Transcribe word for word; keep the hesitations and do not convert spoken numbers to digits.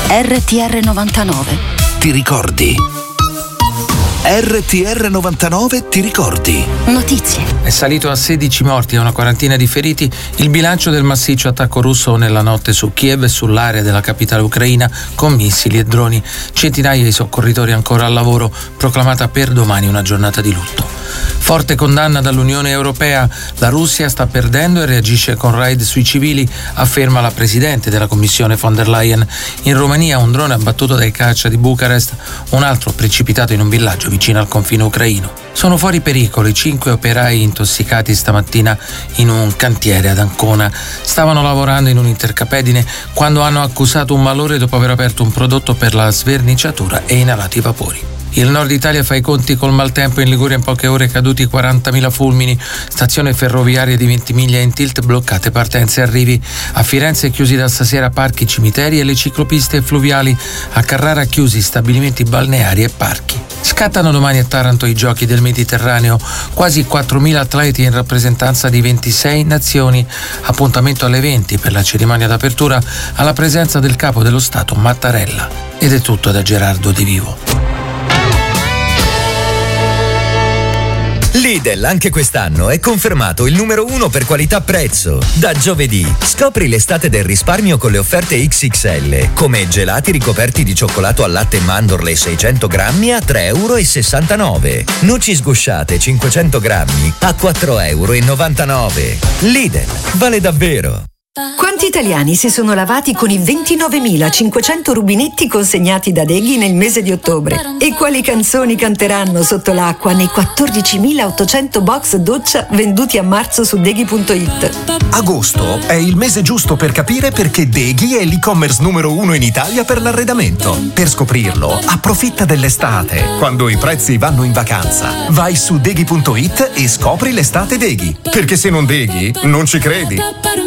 R T R novantanove. Ti ricordi? R T R novantanove ti ricordi? Notizie. È salito a sedici morti e una quarantina di feriti il bilancio del massiccio attacco russo nella notte su Kiev e sull'area della capitale ucraina con missili e droni. Centinaia di soccorritori ancora al lavoro, proclamata per domani una giornata di lutto. Forte condanna dall'Unione Europea, la Russia sta perdendo e reagisce con raid sui civili, afferma la Presidente della Commissione von der Leyen. In Romania un drone abbattuto dai caccia di Bucarest, un altro precipitato in un villaggio vicino al confine ucraino. Sono fuori pericolo i cinque operai intossicati stamattina in un cantiere ad Ancona. Stavano lavorando in un'intercapedine quando hanno accusato un malore dopo aver aperto un prodotto per la sverniciatura e inalato i vapori. Il nord Italia fa i conti col maltempo. In Liguria in poche ore caduti quarantamila fulmini, stazione ferroviaria di Ventimiglia in tilt, bloccate partenze e arrivi. A Firenze chiusi da stasera parchi, cimiteri e le ciclopiste fluviali. A Carrara chiusi stabilimenti balneari e parchi. Scattano domani a Taranto i Giochi del Mediterraneo, quasi quattromila atleti in rappresentanza di ventisei nazioni. Appuntamento alle venti per la cerimonia d'apertura alla presenza del capo dello Stato Mattarella. Ed è tutto da Gerardo Di Vivo. Lidl anche quest'anno è confermato il numero uno per qualità-prezzo. Da giovedì scopri l'estate del risparmio con le offerte X X L, come gelati ricoperti di cioccolato al latte e mandorle seicento grammi a tre e sessantanove euro. Noci sgusciate cinquecento grammi a quattro e novantanove euro. Lidl, vale davvero. Quanti italiani si sono lavati con i ventinovemilacinquecento rubinetti consegnati da Deghi nel mese di ottobre? E quali canzoni canteranno sotto l'acqua nei quattordicimilaottocento box doccia venduti a marzo su Deghi punto it? Agosto è il mese giusto per capire perché Deghi è l'e-commerce numero uno in Italia per l'arredamento. Per scoprirlo, approfitta dell'estate, quando i prezzi vanno in vacanza. Vai su Deghi punto it e scopri l'estate Deghi. Perché se non Deghi, non ci credi.